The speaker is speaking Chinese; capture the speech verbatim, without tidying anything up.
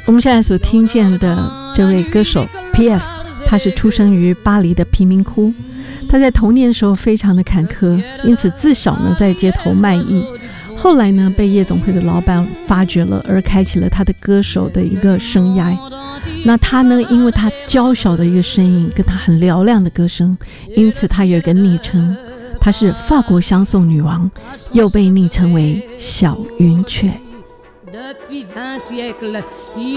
我们现在所听见的这位歌手 P F， 他是出生于巴黎的贫民窟，他在童年的时候非常的坎坷，因此自小呢在街头卖艺，后来呢被夜总会的老板发掘了，而开启了他的歌手的一个生涯。那他呢，因为他娇小的一个身影跟他很嘹亮的歌声，因此他有一个昵称，他是法国香颂女王，又被昵称为小云雀。